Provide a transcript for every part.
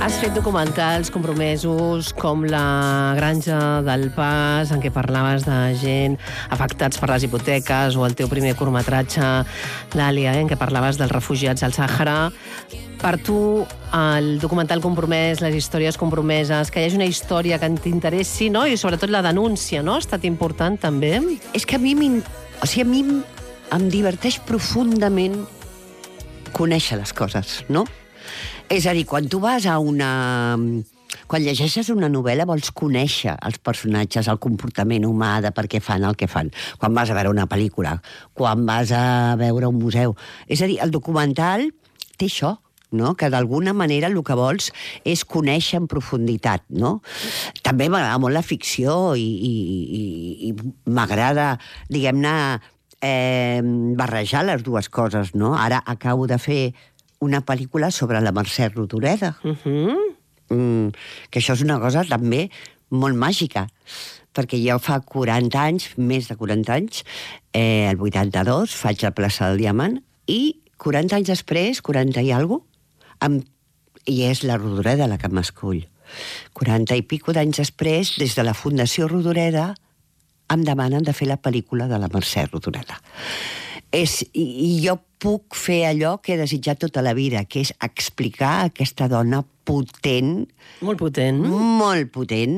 Has fet documentals compromesos com La granja del pas, en què parlaves de gent afectats per les hipoteques, o el teu primer curtmetratge, l'Àlia, en què parlaves dels refugiats al Sàhara. Per tu, el documental compromès, les històries compromeses, que hi hagi una història que t'interessi, no? I sobretot la denúncia, no? Ha estat important, també? És que a mi em diverteix profundament conèixer les coses, no? És a dir, quan tu vas a una... Quan llegeixes una novel·la vols conèixer els personatges, el comportament humà, de per què fan el que fan. Quan vas a veure una pel·lícula, quan vas a veure un museu. És a dir, el documental té això, no? Que d'alguna manera el que vols és conèixer en profunditat, no? També m'agrada molt la ficció i m'agrada, diguem-ne, barrejar les dues coses, no? Ara acabo de fer una pel·lícula sobre la Mercè Rodoreda. Que això és una cosa també molt màgica, perquè jo fa 40 anys, més de 40 anys, el 82, faig la plaça del Diamant, i 40 anys després, 40 i alguna cosa, i és la Rodoreda la que m'escull. 40 i pico d'anys després, des de la Fundació Rodoreda, em demanen de fer la pel·lícula de la Mercè Rodoreda. I jo puc fer allò que he desitjat tota la vida, que és explicar aquesta dona potent. Molt potent. Molt potent,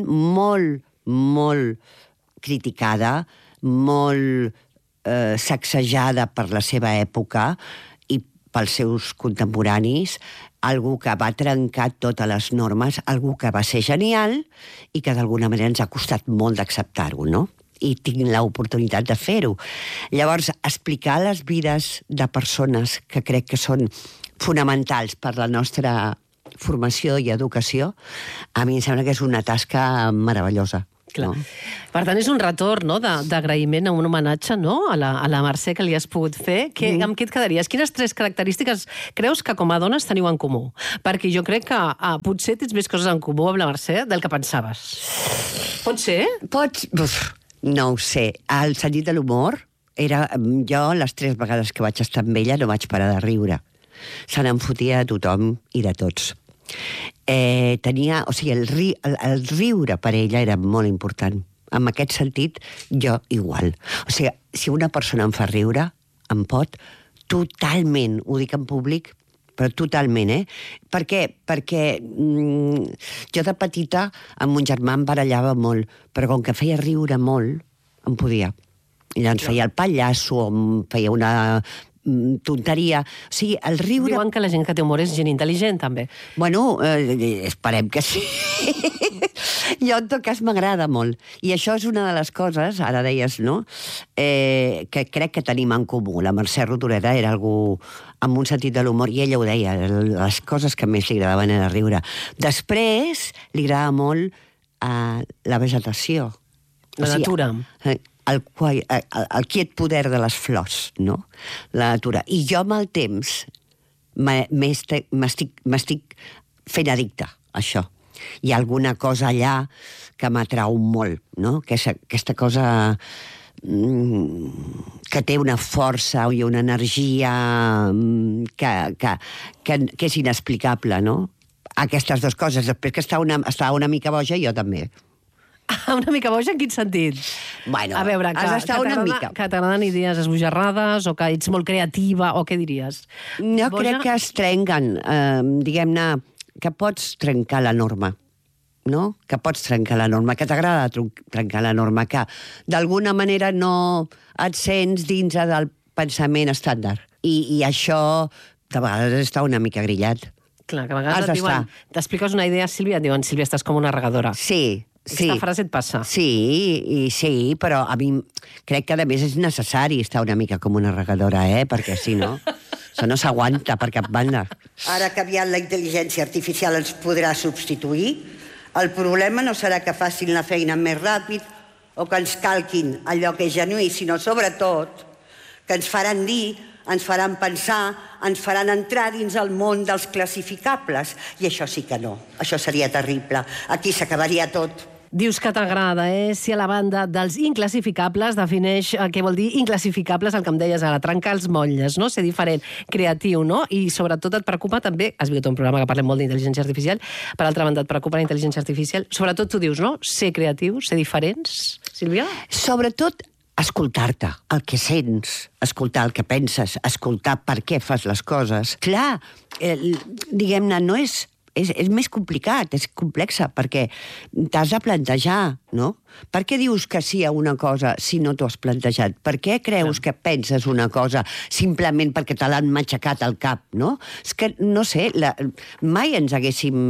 molt criticada, molt sacsejada per la seva època i pels seus contemporanis, algú que va trencar totes les normes, algú que va ser genial i que d'alguna manera ens ha costat molt d'acceptar-ho, no? I tinc l'oportunitat de fer-ho. Llavors, explicar les vides de persones que crec que són fonamentals per la nostra formació i educació, a mi em sembla que és una tasca meravellosa. Clar. No? Per tant, és un retorn, no?, d'agraïment, un homenatge, no?, a la Mercè que li has pogut fer. Amb què et quedaries? Quines 3 característiques creus que com a dones teniu en comú? Perquè jo crec que potser tens més coses en comú amb la Mercè del que pensaves. Pot ser? No ho sé. El sentit de l'humor era... Jo, les 3 vegades que vaig estar amb ella, no vaig parar de riure. Se n'en fotia de tothom i de tots. Tenia... O sigui, el riure per ella era molt important. En aquest sentit, jo igual. O sigui, si una persona em fa riure, em pot totalment, ho dic en públic, però totalment, Per què? Perquè jo de petita amb mon germà em barallava molt, però com que feia riure molt, em podia. I llavors feia el pallasso, o em feia una tonteria. O sigui, el riure... Diuen que la gent que té humor és gent intel·ligent, també. Bueno, esperem que sí. Jo, en tot cas, m'agrada molt. I això és una de les coses, ara deies, no?, que crec que tenim en comú. La Mercè Rodoreda era algú amb un sentit de l'humor, i ella ho deia, les coses que més li agradaven era riure. Després, li agrada molt la vegetació. La natura. El quiet poder de les flors, no?, la natura. I jo, amb el temps, m'estic fent addicta a això. Hi ha alguna cosa allà que m'atrau molt, no? Aquesta cosa que té una força i una energia que és inexplicable, no? Aquestes 2 coses. Després que estava una mica boja, jo també. Una mica boja en quin sentit? Bueno, a veure, has d'estar una mica. Que t'agraden idees esbojarrades, o que ets molt creativa, o què diries? Jo crec que es trenquen, diguem-ne, que pots trencar la norma, no? Que pots trencar la norma, que t'agrada trencar la norma, que d'alguna manera no et sents dins del pensament estàndard. I això, de vegades, està una mica grillat. Clar, que a vegades et diuen, t'expliques una idea, Sílvia, et diuen, Sílvia, estàs com una regadora. Sí. Aquesta frase et passa. Sí, però a mi crec que a més és necessari estar una mica com una regadora, perquè si no, això no s'aguanta per cap banda. Ara que aviat la intel·ligència artificial ens podrà substituir, el problema no serà que facin la feina més ràpid o que ens calquin allò que és genuí, sinó sobretot que ens faran dir, ens faran pensar, ens faran entrar dins el món dels classificables. I això sí que no, això seria terrible. Aquí s'acabaria tot. Dius que t'agrada, si a la banda dels inclassificables defineix què vol dir inclassificables, el que em deies ara, trencar els motlles, no? Ser diferent, creatiu, no? I sobretot et preocupa també, has vingut a un programa que parlem molt d'intel·ligència artificial, per altra banda et preocupa la intel·ligència artificial, sobretot tu dius, no? Ser creatius, ser diferents, Sílvia? Sobretot escoltar-te, el que sents, escoltar el que penses, escoltar per què fas les coses. Clar, diguem-ne, no és més complicat, és complexa, perquè t'has de plantejar, no? Per què dius que sí a una cosa si no t'ho has plantejat? Per què creus que penses una cosa simplement perquè te l'han matxacat al cap, no? És que, no sé, mai ens haguéssim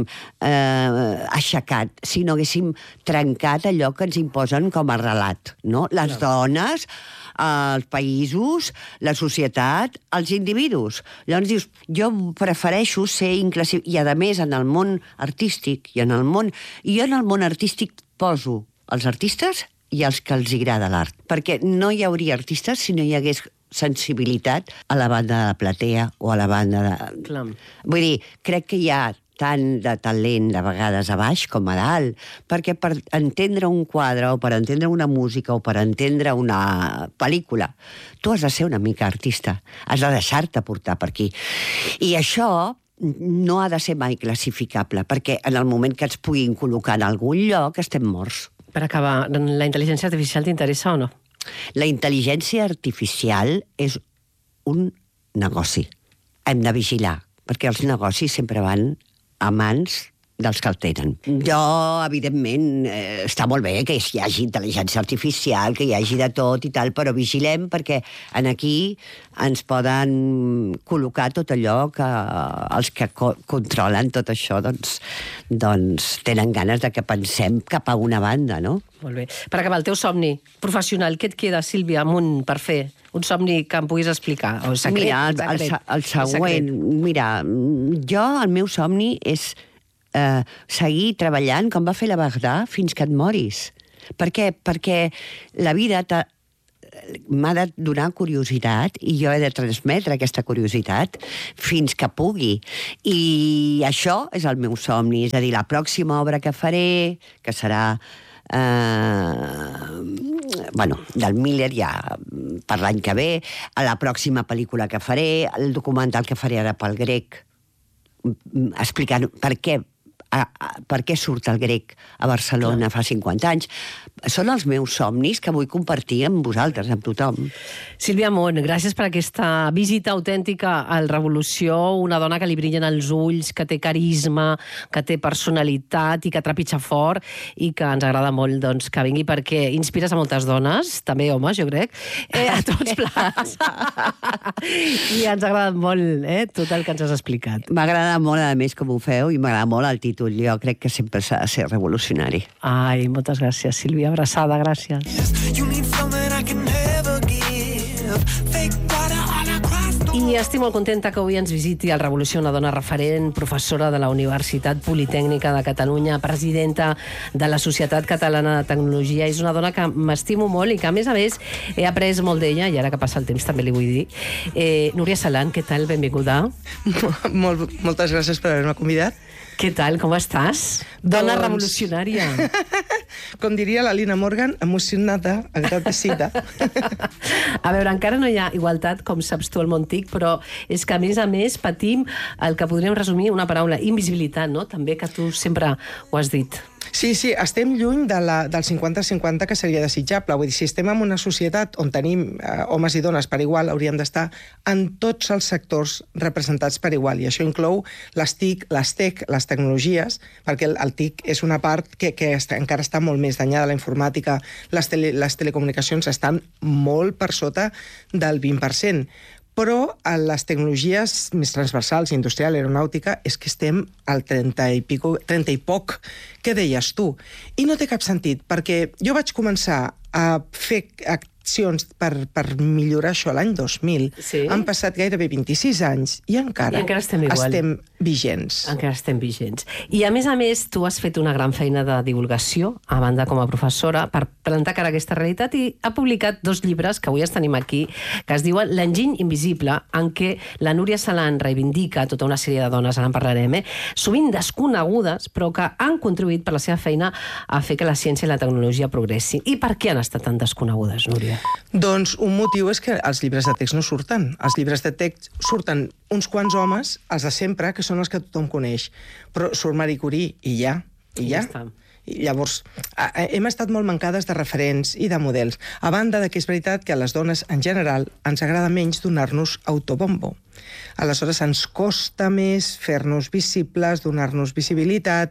aixecat si no haguéssim trencat allò que ens imposen com a relat, no? Les dones, els països, la societat, els individus. Llavors dius, jo prefereixo ser inclassificat. I a més, en el món artístic, i en el món artístic poso els artistes i els que els agrada l'art. Perquè no hi hauria artistes si no hi hagués sensibilitat a la banda de la platea o a la banda de... Clar. Vull dir, crec que hi ha tant de talent de vegades a baix com a dalt, perquè per entendre un quadre o per entendre una música o per entendre una pel·lícula, tu has de ser una mica artista, has de deixar-te portar per aquí. I això no ha de ser mai classificable, perquè en el moment que ens puguin col·locar en algun lloc estem morts. Per acabar, la intel·ligència artificial t'interessa o no? La intel·ligència artificial és un negoci. Hem de vigilar, perquè els negocis sempre van a mans dels que el tenen. Jo, evidentment, està molt bé que hi hagi intel·ligència artificial, que hi hagi de tot i tal, però vigilem perquè aquí ens poden col·locar tot allò que els que controlen tot això doncs tenen ganes de que pensem cap a una banda, no? Molt bé. Per acabar, el teu somni professional, què et queda, Sílvia, amunt per fer? Un somni que em puguis explicar? O secret? Mira, el següent. Mira, el meu somni és seguir treballant com va fer la Bagdà fins que et moris. Per què? Perquè la vida m'ha de donar curiositat i jo he de transmetre aquesta curiositat fins que pugui. I això és el meu somni. És a dir, la pròxima obra que faré, que serà del Miller ja per l'any que ve, a la pròxima pel·lícula que faré, el documental que faré ara pel grec, explicant per què surt el grec a Barcelona fa 50 anys. Són els meus somnis que vull compartir amb vosaltres, amb tothom. Sílvia Mont, gràcies per aquesta visita autèntica al Revolució, una dona que li brillen els ulls, que té carisma, que té personalitat i que trepitja fort i que ens agrada molt que vingui perquè inspires a moltes dones, també homes, jo crec, a tots plats. I ens agrada molt tot el que ens has explicat. M'agrada molt, a més, com ho feu, i m'agrada molt el títol. Jo crec que sempre s'ha de ser revolucionari. Ai, moltes gràcies, Sílvia. Abraçada, gràcies. I estic molt contenta que avui ens visiti al Revolució una dona referent, professora de la Universitat Politècnica de Catalunya, presidenta de la Societat Catalana de Tecnologia. És una dona que m'estimo molt i que, a més, he après molt d'ella, i ara que passa el temps també li vull dir. Núria Salant, què tal? Benvinguda. Moltes gràcies per haver-me convidat. Què tal? Com estàs? Dona revolucionària. Com diria la Lina Morgan, emocionada, agradecida. A veure, encara no hi ha igualtat, com saps tu, al món TIC, però és que, a més, patim el que podríem resumir una paraula, invisibilitat, no? També, que tu sempre ho has dit. Sí, estem lluny del 50-50 que seria desitjable. Vull dir, si estem en una societat on tenim homes i dones per igual, hauríem d'estar en tots els sectors representats per igual. I això inclou les TIC, les TEC, les tecnologies, perquè el TIC és una part que encara està molt més danyada. La informàtica, les telecomunicacions estan molt per sota del 20%. Però a les tecnologies més transversals, industrial, aeronàutica, és que estem al 30 i poc. Què deies tu? I no té cap sentit, perquè jo vaig començar a accions per millorar això l'any 2000. Sí. Han passat gairebé 26 anys i encara estem igual. estem vigents. Encara estem vigents. I a més, tu has fet una gran feina de divulgació, a banda com a professora, per plantar cara a aquesta realitat, i ha publicat 2 llibres que avui els tenim aquí, que es diuen L'enginy invisible, en què la Núria Salan reivindica tota una sèrie de dones, ara en parlarem, sovint desconegudes, però que han contribuït per la seva feina a fer que la ciència i la tecnologia progressin. I per què han estat tan desconegudes, Núria? Doncs un motiu és que els llibres de text no surten. Els llibres de text surten uns quants homes, els de sempre, que són els que tothom coneix. Però surt Marie Curie i ja. I llavors, hem estat molt mancades de referents i de models. A banda de que és veritat que a les dones, en general, ens agrada menys donar-nos autobombo. Aleshores, ens costa més fer-nos visibles, donar-nos visibilitat,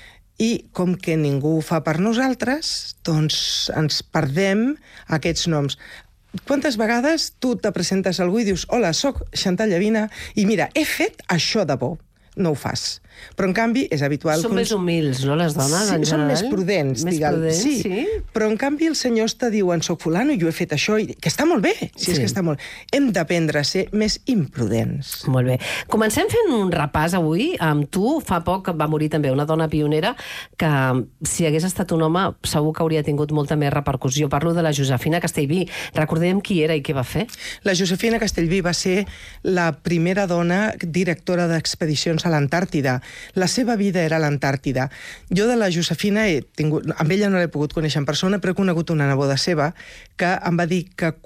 i com que ningú ho fa per nosaltres, doncs ens perdem aquests noms. Quantes vegades tu te presentes a algú i dius «Hola, soc Chantal Llavina i mira, he fet això de bo». No ho fas. Però, en canvi, és habitual... Són més humils, no, les dones, en general? Són més prudents, diguem. Sí, però, en canvi, els senyors te diuen «Soc fulano i jo he fet això», que està molt bé, és que està molt... Hem d'aprendre a ser més imprudents. Molt bé. Comencem fent un repàs avui amb tu. Fa poc va morir també una dona pionera que, si hagués estat un home, segur que hauria tingut molta més repercussió. Parlo de la Josefina Castellví. Recordem qui era i què va fer? La Josefina Castellví va ser la primera dona directora d'expedicions a l'Antàrtida. La seva vida era a l'Antàrtida. Jo de la Josefina amb ella no l'he pogut conèixer en persona, però he conegut una neboda seva que em va dir que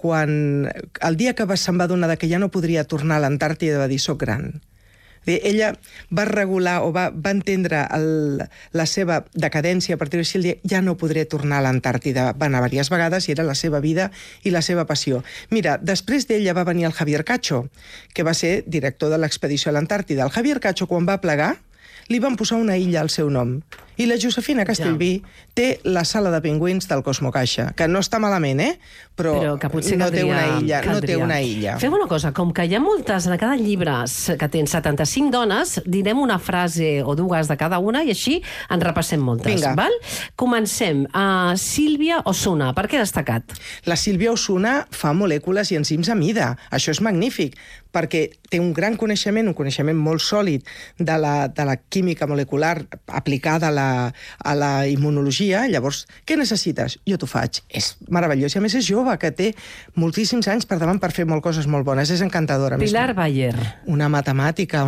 el dia que se'n va adonar que ja no podria tornar a l'Antàrtida va dir «soc gran». Ella va regular o va entendre la seva decadència a partir d'així, el dia ja no podré tornar a l'Antàrtida. Va anar diverses vegades i era la seva vida i la seva passió. Mira, després d'ella va venir el Javier Cacho, que va ser director de l'expedició a l'Antàrtida. El Javier Cacho, quan va plegar, li van posar una illa al seu nom. I la Josefina Castellví té la sala de pingüins del Cosmocaixa, que no està malament, però que potser no té una illa. No té una illa. Fem una cosa, com que hi ha moltes, en cada llibre que tens 75 dones, direm una frase o dues de cada una i així en repassem moltes. Vinga. Val? Comencem. Sílvia Osuna, per què ha destacat? La Sílvia Osuna fa molècules i enzims a mida. Això és magnífic, perquè té un gran coneixement, un coneixement molt sòlid de la química molecular aplicada a la immunologia. Llavors, què necessites? Jo t'ho faig. És meravellós. I a més és jove, que té moltíssims anys per davant per fer coses molt bones. És encantadora. Pilar Bayer. Una matemàtica,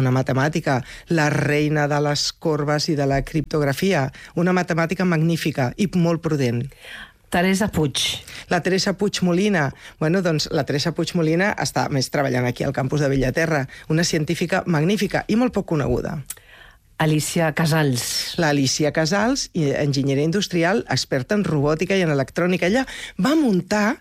la reina de les corbes i de la criptografia. Una matemàtica magnífica i molt prudent. Teresa Puig. La Teresa Puig Molina. Doncs la Teresa Puig Molina està més treballant aquí al campus de Bellaterra. Una científica magnífica i molt poc coneguda. Alicia Casals. L'Alicia Casals, enginyeria industrial, experta en robòtica i en electrònica. Ella va muntar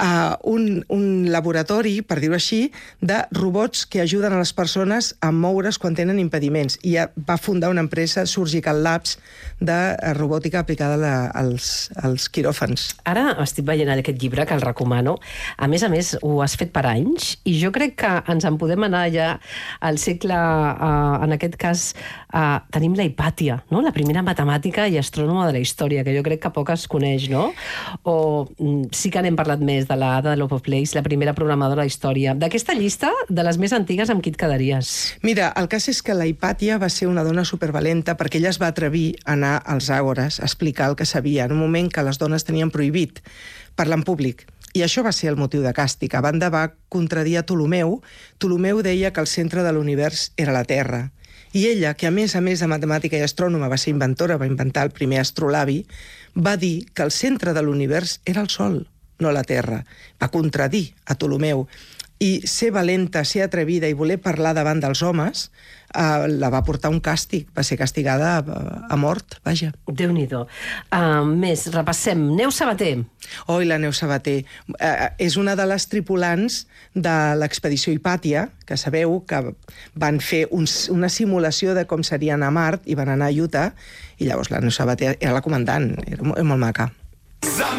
un laboratori, per dir-ho així, de robots que ajuden a les persones a moure's quan tenen impediments. I va fundar una empresa, Surgical Labs, de robòtica aplicada als quiròfans. Ara estic veient aquest llibre, que el recomano. A més, ho has fet per anys, i jo crec que ens en podem anar ja al segle, en aquest cas, tenim la Hipàtia, no? La primera matemàtica i astrònoma de la història, que jo crec que poc es coneix, no? O sí que n'hem parlat més, de la Ada Lovelace, la primera programadora de la història. D'aquesta llista, de les més antigues, amb qui et quedaries? Mira, el cas és que la Hipàtia va ser una dona supervalenta perquè ella es va atrevir a anar als àgores a explicar el que sabia, en un moment que les dones tenien prohibit parlar en públic. I això va ser el motiu de càstig. A banda, va contradir a Ptolemeu. Ptolemeu deia que el centre de l'univers era la Terra. I ella, que a més de matemàtica i astrònoma va ser inventora, va inventar el primer astrolabi, va dir que el centre de l'univers era el Sol, no la Terra. Va contradir a Ptolemeu. I ser valenta, ser atrevida i voler parlar davant dels homes la va portar un càstig. Va ser castigada a mort, vaja. Déu-n'hi-do. Més, repassem. Neus Sabater. La Neus Sabater. És una de les tripulants de l'expedició Hipàtia, que sabeu que van fer una simulació de com seria anar a Mart i van anar a Utah, i llavors la Neus Sabater era la comandant, era molt maca.